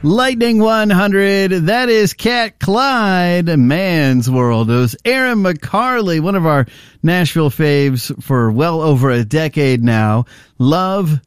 Lightning 100, that is Cat Clyde, Man's World. It was Aaron McCarley, one of our Nashville faves for well over a decade now. Love